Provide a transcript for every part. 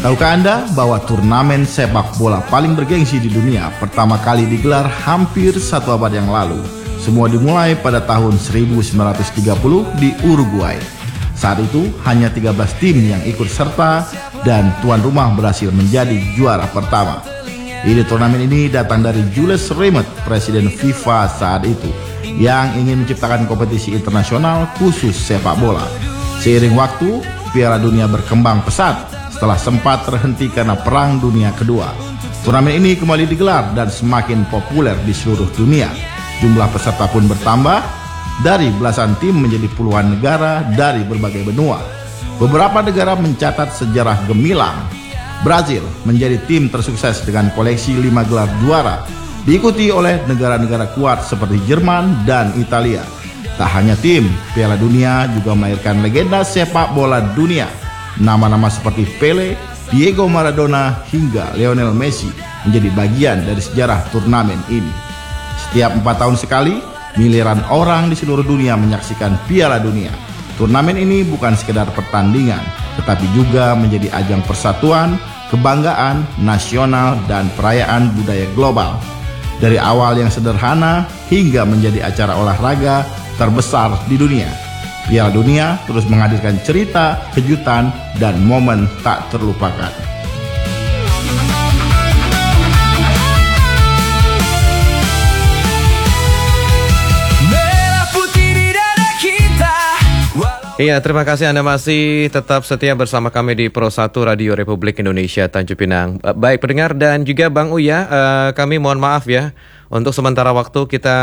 Tahukah Anda bahwa turnamen sepak bola paling bergengsi di dunia pertama kali digelar hampir 1 abad yang lalu? Semua dimulai pada tahun 1930 di Uruguay. Saat itu hanya 13 tim yang ikut serta dan tuan rumah berhasil menjadi juara pertama. Ide turnamen ini datang dari Jules Rimet, presiden FIFA saat itu, yang ingin menciptakan kompetisi internasional khusus sepak bola. Seiring waktu, Piala Dunia berkembang pesat setelah sempat terhenti karena Perang Dunia Kedua. Turnamen ini kembali digelar dan semakin populer di seluruh dunia. Jumlah peserta pun bertambah dari belasan tim menjadi puluhan negara dari berbagai benua. Beberapa negara mencatat sejarah gemilang. Brazil menjadi tim tersukses dengan koleksi 5 gelar juara, diikuti oleh negara-negara kuat seperti Jerman dan Italia. Tak hanya tim, Piala Dunia juga melahirkan legenda sepak bola dunia. Nama-nama seperti Pele, Diego Maradona, hingga Lionel Messi menjadi bagian dari sejarah turnamen ini. Setiap 4 tahun sekali, miliaran orang di seluruh dunia menyaksikan Piala Dunia. Turnamen ini bukan sekedar pertandingan, tetapi juga menjadi ajang persatuan, kebanggaan nasional, dan perayaan budaya global. Dari awal yang sederhana hingga menjadi acara olahraga terbesar di dunia, Piala Dunia terus menghadirkan cerita, kejutan, dan momen tak terlupakan. Iya, terima kasih Anda masih tetap setia bersama kami di Pro 1 Radio Republik Indonesia Tanjung Pinang. Baik pendengar dan juga Bang Uya, kami mohon maaf ya, untuk sementara waktu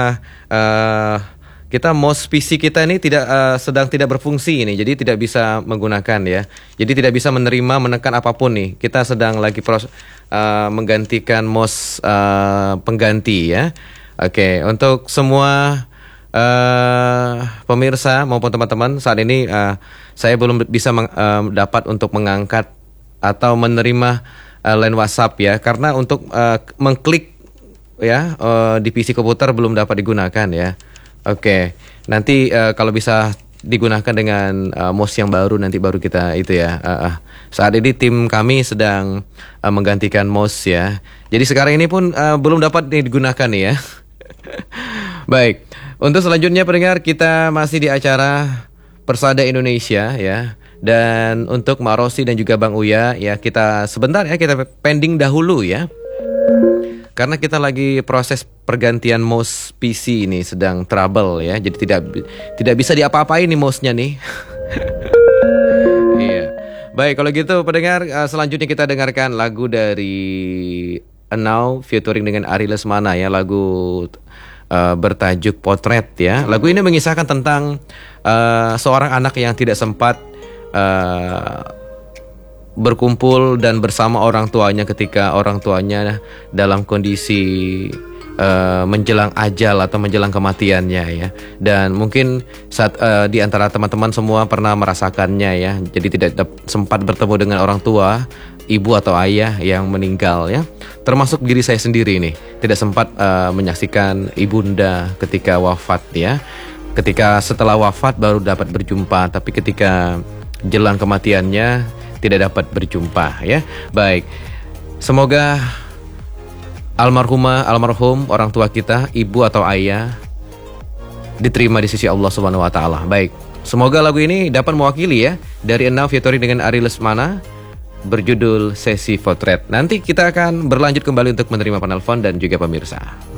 kita mouse PC kita ini sedang tidak berfungsi ini, jadi tidak bisa menggunakan ya. Jadi tidak bisa menekan apapun nih. Kita sedang lagi menggantikan mouse pengganti ya. Oke, untuk semua pemirsa maupun teman-teman, saat ini saya belum bisa dapat untuk mengangkat atau menerima line WhatsApp ya, karena untuk mengklik ya di PC komputer belum dapat digunakan ya. Oke, nanti kalau bisa digunakan dengan mouse yang baru, nanti baru kita itu ya. Saat ini tim kami sedang menggantikan mouse ya. Jadi sekarang ini pun belum dapat digunakan nih ya. Baik, untuk selanjutnya pendengar, kita masih di acara Persada Indonesia ya. Dan untuk Mbak Rosi dan juga Bang Uya ya, kita sebentar ya, kita pending dahulu ya. Karena kita lagi proses pergantian mouse PC ini sedang trouble ya. Jadi tidak bisa diapa-apain nih mouse-nya nih. Iya. Baik, kalau gitu pendengar, selanjutnya kita dengarkan lagu dari Enau featuring dengan Ari Lesmana ya, lagu bertajuk Potret ya. Lagu ini mengisahkan tentang seorang anak yang tidak sempat berkumpul dan bersama orang tuanya ketika orang tuanya dalam kondisi menjelang ajal atau menjelang kematiannya ya. Dan mungkin saat di antara teman-teman semua pernah merasakannya ya. Jadi tidak sempat bertemu dengan orang tua, ibu atau ayah yang meninggal ya. Termasuk diri saya sendiri nih, tidak sempat menyaksikan ibunda ketika wafat ya. Ketika setelah wafat baru dapat berjumpa, tapi ketika jelang kematiannya tidak dapat berjumpa ya. Baik, semoga almarhum orang tua kita, ibu atau ayah, diterima di sisi Allah Subhanahu wa taala. Baik, semoga lagu ini dapat mewakili ya dari Enau featuring dengan Ari Lesmana berjudul Sesi Potret. Nanti kita akan berlanjut kembali untuk menerima penelpon dan juga pemirsa.